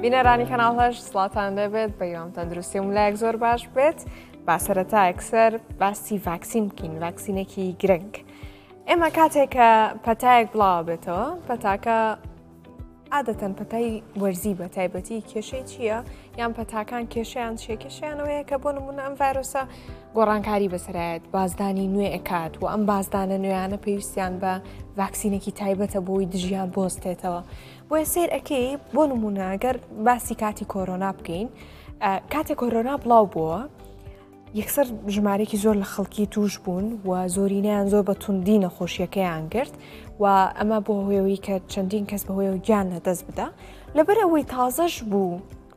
بینەرانی کەناڵەش سڵاتان لەبێت بەیوام تەندروستی و لایەک زۆر باش بێت با سەرەتا ئەکسەر باسی ڤاکسین بکەین ڤاکسینێکی گرنگ ئێمە کاتێک کە پەتایەک بڵاو بێتەوە پەتاکە عادەتەن پەتای وەرزی بە تایبەتی کێشەی چییە یان پەتاکان کێشیان کێشیانەوەیە کە بۆ نمونە ئەم ڤایرۆسە گۆڕانکاری بەسەرایەت بازدانی نوێ ئەکات و ئەم بازدانە نوێیانە پێویستیان بە ڤاکسینێکی تایبەتە بۆی دژیان بۆستێتەوە بۆیە سیر ئەکەی بۆ نمونە ئەگەر باسی کاتی کۆرۆنا بکەین کاتێک کۆرۆنا بڵاو بووە یەکسەر ژمارێکی زۆر لە خەڵکی توش بوون و زۆرینیان زۆر بە توندی نەخۆشیەکەیان گرت و ئەمە بۆ هۆیەوەی کە چەندین کەس بە هۆیەوە گیان لەدەست بدە لەبەر ئەوەی تازەش بوو